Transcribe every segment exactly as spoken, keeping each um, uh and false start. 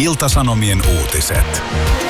Ilta-Sanomien uutiset.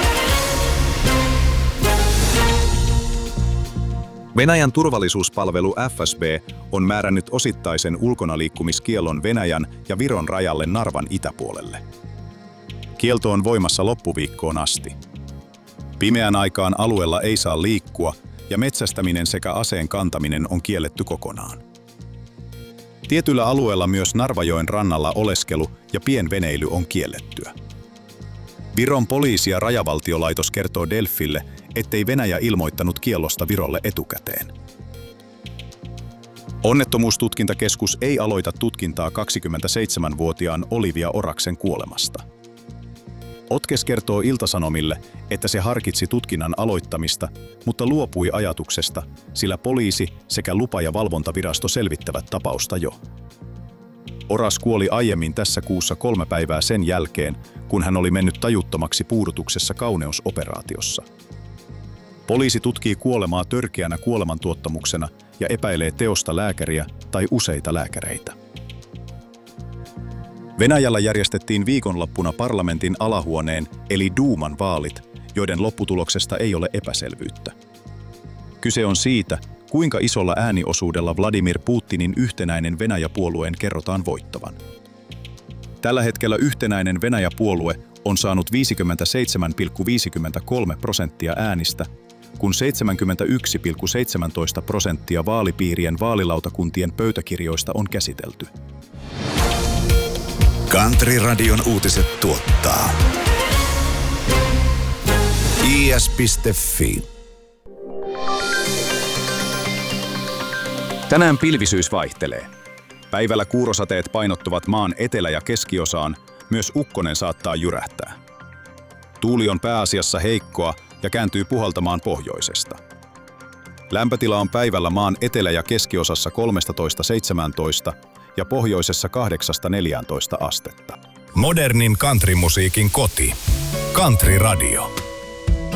Venäjän turvallisuuspalvelu F S B on määrännyt osittaisen ulkonaliikkumiskiellon Venäjän ja Viron rajalle Narvan itäpuolelle. Kielto on voimassa loppuviikkoon asti. Pimeän aikaan alueella ei saa liikkua ja metsästäminen sekä aseen kantaminen on kielletty kokonaan. Tietyllä alueella myös Narvajoen rannalla oleskelu ja pienveneily on kiellettyä. Viron poliisi- ja rajavaltiolaitos kertoo Delfille, ettei Venäjä ilmoittanut kiellosta Virolle etukäteen. Onnettomuustutkintakeskus ei aloita tutkintaa kaksikymmentäseitsemänvuotiaan Olivia Oraksen kuolemasta. Otkes kertoo Ilta-Sanomille, että se harkitsi tutkinnan aloittamista, mutta luopui ajatuksesta, sillä poliisi sekä lupa- ja valvontavirasto selvittävät tapausta jo. Oras kuoli aiemmin tässä kuussa kolme päivää sen jälkeen, kun hän oli mennyt tajuttomaksi puudutuksessa kauneusoperaatiossa. Poliisi tutkii kuolemaa törkeänä kuolemantuottamuksena ja epäilee teosta lääkäriä tai useita lääkäreitä. Venäjällä järjestettiin viikonloppuna parlamentin alahuoneen eli Duuman vaalit, joiden lopputuloksesta ei ole epäselvyyttä. Kyse on siitä, kuinka isolla ääniosuudella Vladimir Putinin yhtenäinen Venäjä-puolueen kerrotaan voittavan. Tällä hetkellä yhtenäinen Venäjä-puolue on saanut viisikymmentäseitsemän pilkku viisikymmentäkolme prosenttia äänistä, kun seitsemänkymmentäyksi pilkku seitsemäntoista prosenttia vaalipiirien vaalilautakuntien pöytäkirjoista on käsitelty. Country-radion uutiset tuottaa i s piste f i. Tänään pilvisyys vaihtelee. Päivällä kuurosateet painottuvat maan etelä- ja keskiosaan, myös ukkonen saattaa jyrähtää. Tuuli on pääasiassa heikkoa ja kääntyy puhaltamaan pohjoisesta. Lämpötila on päivällä maan etelä- ja keskiosassa kolmetoista seitsemäntoista ja pohjoisessa kahdeksasta neljääntoista astetta. Modernin countrymusiikin koti. Country Radio.